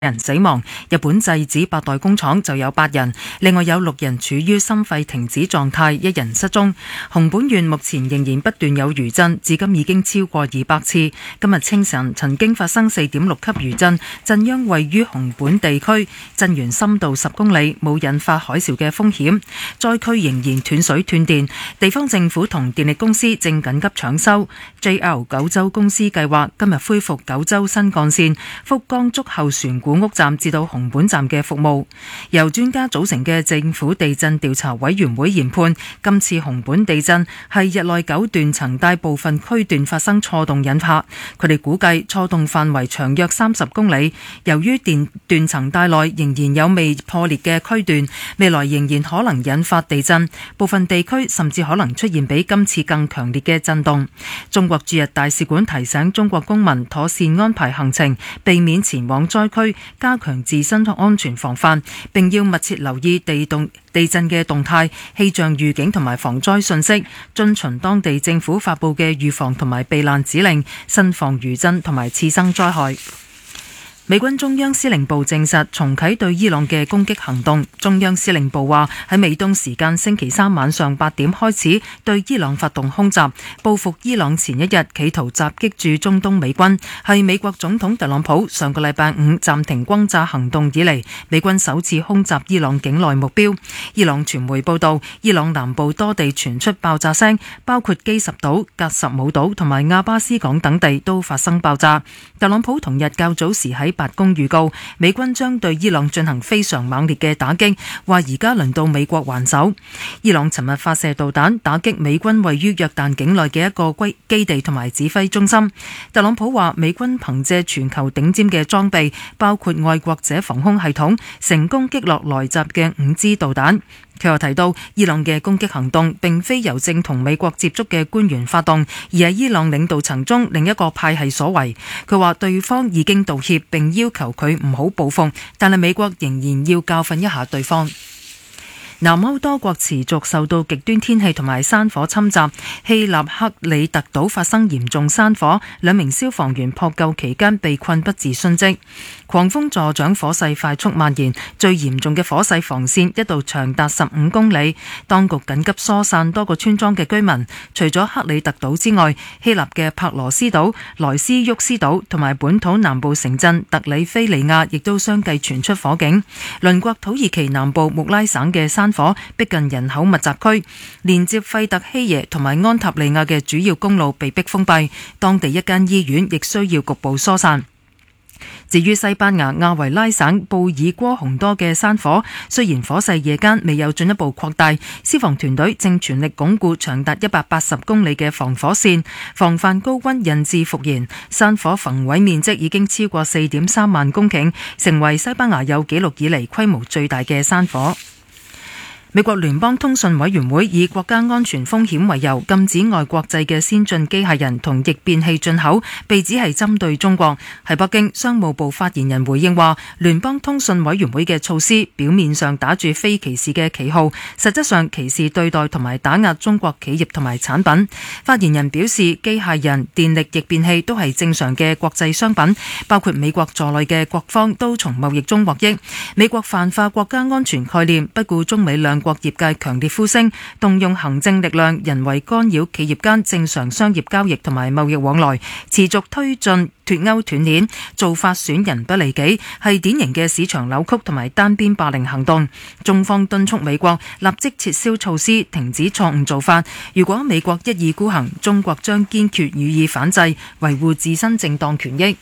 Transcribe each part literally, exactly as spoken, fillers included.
人死亡，日本製紙八代工廠就有八人，另外有六人處於心肺停止狀態，一人失蹤。熊本縣目前仍然不斷有餘震，至今已經超過二百次。今日清晨曾經發生四點六級餘震，震央位於熊本地區，震源深度十公里，冇引發海嘯嘅風險。災區仍然斷水斷電，地方政府同電力公司正緊急搶修。J R 九州公司計劃今日恢復九州新幹線福岡築後船古屋站至到熊本站嘅服務。由專家組成嘅政府地震調查委員會研判，今次熊本地震係日內九斷層帶部分區段發生錯動引發。佢哋估計錯動範圍長約三十公里。由於電斷層帶內仍然有未破裂嘅區段，未來仍然可能引發地震，部分地區甚至可能出現比今次更強烈嘅震動。中國駐日大使館提醒中國公民妥善安排行程，避免前往災區，加強自身安全防範，並要密切留意地動地震嘅動態、氣象預警同埋防災信息，遵循當地政府發布嘅預防同埋避難指令，慎防餘震同埋次生災害。美軍中央司令部證實重啟對伊朗嘅攻擊行動。中央司令部話喺美東時間星期三晚上八點開始對伊朗發動空襲，報復伊朗前一日企圖襲擊駐中東美軍，係美國總統特朗普上個禮拜五暫停轟炸行動以嚟，美軍首次空襲伊朗境內目標。伊朗傳媒報道，伊朗南部多地傳出爆炸聲，包括基什島、格什姆島同埋亞巴斯港等地都發生爆炸。特朗普同日較早時喺白宮預告，美軍將對伊朗進行非常猛烈嘅打擊，話而家輪到美國還手。伊朗尋日發射導彈打擊美軍位於約旦境內嘅一個基地同埋指揮中心。特朗普話，美軍憑借全球頂尖嘅裝備，包括愛國者防空系統，成功擊落來襲嘅五支導彈。佢又提到，伊朗嘅攻擊行動並非由正同美國接觸嘅官員發動，而係伊朗領導層中另一個派系所為。佢話對方已經道歉並要求佢唔好報復，但係美國仍然要教訓一下對方。南歐多國持續受到極端天氣同埋山火侵襲，希臘克里特島發生嚴重山火，兩名消防員撲救期間被困不治殉職。狂風助長，火勢快速蔓延，最嚴重嘅火勢防線一度長達十五公里。當局緊急疏散多個村莊嘅居民。除咗克里特島之外，希臘嘅帕羅斯島、萊斯沃斯島同埋本土南部城鎮特里菲尼亞亦都相繼傳出火警。鄰國土耳其南部穆拉省嘅山火逼近人口密集區，連接費特希耶同埋安塔利亞嘅主要公路被迫封閉，當地一間醫院亦需要局部疏散。至於西班牙亞維拉省布爾戈洪多嘅山火，雖然火勢夜間未有進一步擴大，消防團隊正全力鞏固長達一百八十公里嘅防火線，防範高溫引致復燃。山火焚毀面積已經超過四點三萬公頃，成為西班牙有紀錄以嚟規模最大嘅山火。美國聯邦通訊委員會以國家安全風險為由，禁止外國製嘅先進機械人同逆變器進口，被指係針對中國。喺北京，商務部發言人回應話，聯邦通訊委員會嘅措施表面上打住非歧視嘅旗號，實質上歧視對待同埋打壓中國企業同埋產品。發言人表示，機械人、電力逆變器都係正常嘅國際商品，包括美國在內嘅各方都從貿易中獲益。美國泛化國家安全概念，不顧中美兩國業界強烈呼聲，動用行政力量人為干擾企業間正常商業交易同埋貿易往來，持續推進脫鈎斷鏈，做法損人不利己，係典型嘅市場扭曲同埋單邊霸凌行動。中方敦促美國立即撤銷措施，停止錯誤做法。如果美國一意孤行，中國將堅決予以反制，維護自身正當權益。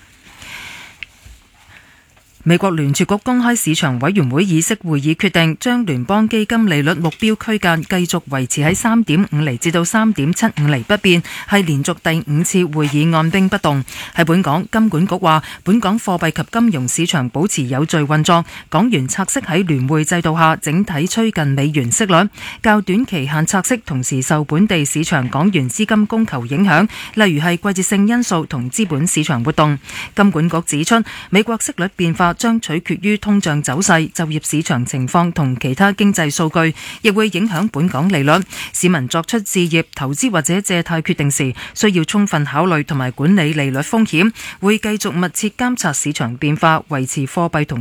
美國聯儲局公開市場委員會議息會議決定，將聯邦基金利率目標區間繼續維持喺三點五厘至到三點七五厘不變，係連續第五次會議按兵不動。喺本港，金管局話，本港貨幣及金融市場保持有序運作，港元拆息喺聯匯制度下整體趨近美元息率，較短期限拆息同時受本地市場港元資金供求影響，例如係季節性因素同資本市場活動。金管局指出，美國息率變化將取決於通脹走勢、就業市場情況同其他經濟數據，亦會影響本港利率。市民作出置業、投資或者借貸決定時，需要充分考慮同埋管理利率風險，會繼續密切監察市場變化，維持貨幣同